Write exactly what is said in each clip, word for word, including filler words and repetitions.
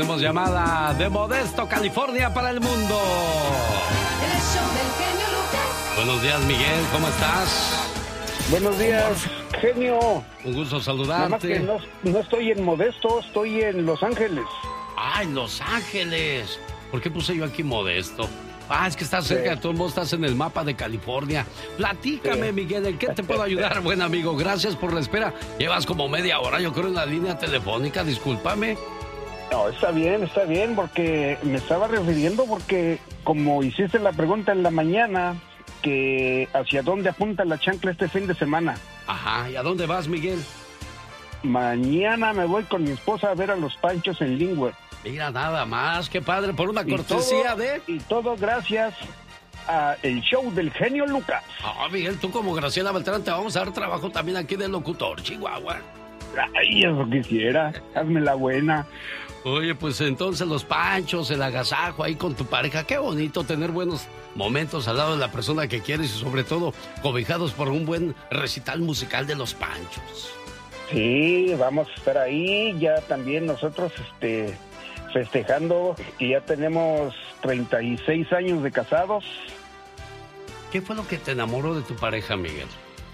Tenemos llamada de Modesto, California, para el mundo. El show del genio Lucas. Buenos días, Miguel, ¿cómo estás? Buenos días, genio. Un gusto Nada más saludarte. que no, no estoy en Modesto, estoy en Los Ángeles. Ah, en Los Ángeles. ¿Por qué puse yo aquí Modesto? Ah, es que estás cerca, Sí. de todo el mundo estás en el mapa de California. Platícame, Sí. Miguel, ¿en qué te puedo ayudar, buen amigo? Gracias por la espera. Llevas como media hora, yo creo, en la línea telefónica, discúlpame. No, está bien, está bien, porque me estaba refiriendo porque como hiciste la pregunta en la mañana, que hacia dónde apunta la chancla este fin de semana. Ajá, ¿y a dónde vas, Miguel? Mañana me voy con mi esposa a ver a los Panchos en Lingüe. Mira, nada más, qué padre, por una Y cortesía todo- de... Y todo gracias a el show del genio Lucas. Ah, Miguel, tú como Graciela Beltrán te vamos a dar trabajo también aquí de locutor, Chihuahua. Ay, eso quisiera, hazme la buena. Oye, pues entonces los panchos, el agasajo ahí con tu pareja, qué bonito tener buenos momentos al lado de la persona que quieres y sobre todo cobijados por un buen recital musical de los panchos. Sí, vamos a estar ahí, ya también nosotros este, festejando que ya tenemos treinta y seis años de casados. ¿Qué fue lo que te enamoró de tu pareja, Miguel?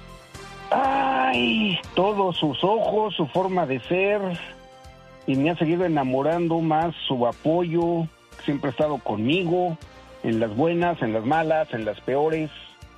Ay, todos sus ojos, su forma de ser, y me ha seguido enamorando más su apoyo, siempre ha estado conmigo, en las buenas, en las malas, en las peores.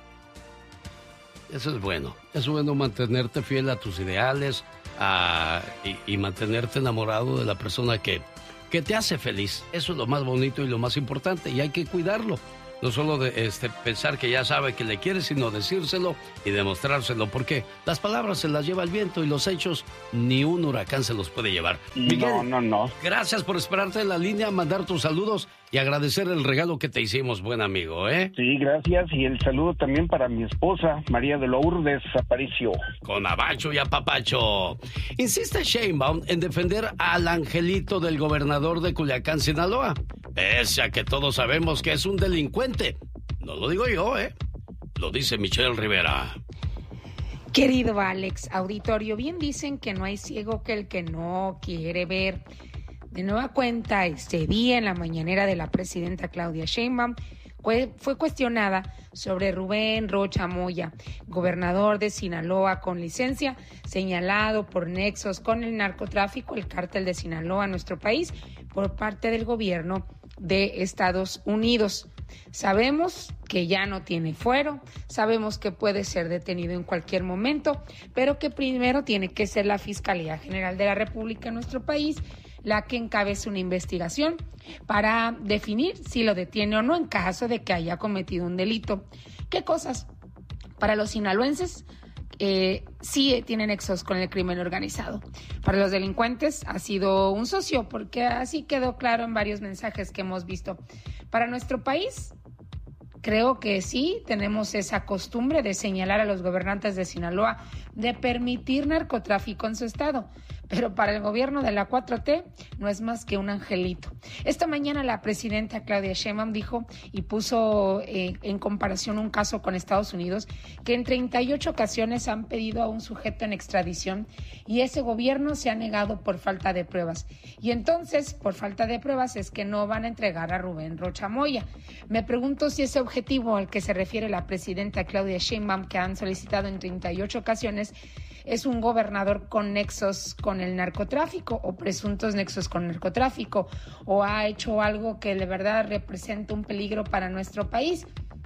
Eso es bueno, es bueno mantenerte fiel a tus ideales a- y, y mantenerte enamorado de la persona que, que te hace feliz. Eso es lo más bonito y lo más importante y hay que cuidarlo. No solo de este, pensar que ya sabe que le quieres, sino decírselo y demostrárselo, porque las palabras se las lleva el viento y los hechos ni un huracán se los puede llevar. No, no, no. Gracias por esperarte en la línea, mandar tus saludos y agradecer el regalo que te hicimos, buen amigo, ¿eh? Sí, gracias, y el saludo también para mi esposa, María de Lourdes Aparicio. Con abacho y apapacho. Insiste Sheinbaum en defender al angelito del gobernador de Culiacán, Sinaloa. Pese a que todos sabemos que es un delincuente. No lo digo yo, ¿eh? Lo dice Michelle Rivera. Querido Alex, auditorio, bien dicen que no hay ciego que el que no quiere ver. De nueva cuenta, este día en la mañanera de la presidenta Claudia Sheinbaum fue, fue cuestionada sobre Rubén Rocha Moya, gobernador de Sinaloa con licencia, señalado por nexos con el narcotráfico, el cártel de Sinaloa en nuestro país, por parte del gobierno de Estados Unidos. Sabemos que ya no tiene fuero, sabemos que puede ser detenido en cualquier momento, pero que primero tiene que ser la Fiscalía General de la República en nuestro país la que encabece una investigación para definir si lo detiene o no en caso de que haya cometido un delito. ¿Qué cosas? Para los sinaloenses, eh, sí tienen nexos con el crimen organizado. Para los delincuentes ha sido un socio, porque así quedó claro en varios mensajes que hemos visto. Para nuestro país, creo que sí tenemos esa costumbre de señalar a los gobernantes de Sinaloa de permitir narcotráfico en su estado. Pero para el gobierno de la cuatro T no es más que un angelito. Esta mañana la presidenta Claudia Sheinbaum dijo y puso eh, en comparación un caso con Estados Unidos que en treinta y ocho ocasiones han pedido a un sujeto en extradición y ese gobierno se ha negado por falta de pruebas. Y entonces, por falta de pruebas, es que no van a entregar a Rubén Rocha Moya. Me pregunto si ese objetivo al que se refiere la presidenta Claudia Sheinbaum, que han solicitado en treinta y ocho ocasiones, es un gobernador con nexos con el narcotráfico o presuntos nexos con narcotráfico o ha hecho algo que de verdad representa un peligro para nuestro país.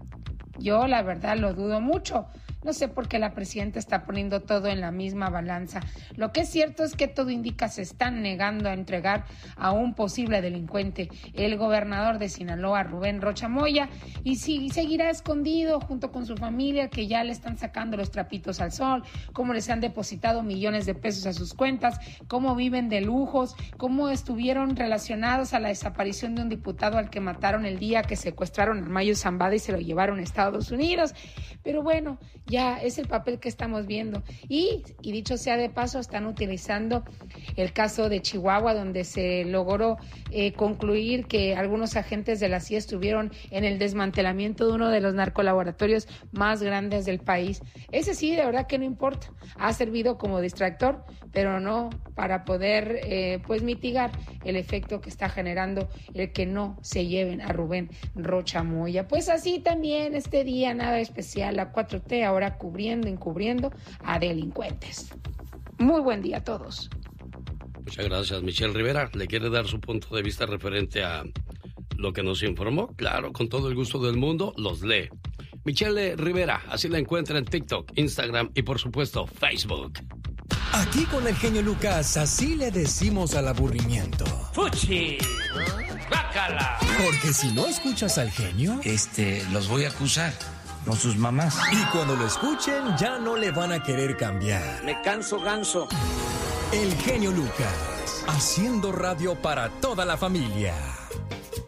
Yo la verdad lo dudo mucho. No sé por qué la presidenta está poniendo todo en la misma balanza. Lo que es cierto es que todo indica se están negando a entregar a un posible delincuente, el gobernador de Sinaloa, Rubén Rocha Moya, y sí, seguirá escondido junto con su familia, que ya le están sacando los trapitos al sol, cómo les han depositado millones de pesos a sus cuentas, cómo viven de lujos, cómo estuvieron relacionados a la desaparición de un diputado al que mataron el día que secuestraron a Mayo Zambada y se lo llevaron a Estados Unidos. Pero bueno, ya Ya es el papel que estamos viendo. Y, y dicho sea de paso, están utilizando el caso de Chihuahua, donde se logró eh, concluir que algunos agentes de la C I A estuvieron en el desmantelamiento de uno de los narcolaboratorios más grandes del país. Ese sí, de verdad que no importa. Ha servido como distractor, pero no para poder eh, pues mitigar el efecto que está generando el que no se lleven a Rubén Rocha Moya. Pues así también este día, nada especial, la cuatro T ahora cubriendo, encubriendo a delincuentes. Muy buen día a todos. Muchas gracias, Michelle Rivera. ¿Le quiere dar su punto de vista referente a lo que nos informó? Claro, con todo el gusto del mundo, los lee. Michelle Rivera, así la encuentra en TikTok, Instagram y por supuesto Facebook. Aquí con el genio Lucas, así le decimos al aburrimiento. ¡Fuchi! ¡Bácala! Porque si no escuchas al genio, Este, los voy a acusar con sus mamás. y cuando lo escuchen ya no le van a querer cambiar. Me canso ganso. El genio Lucas, haciendo radio para toda la familia.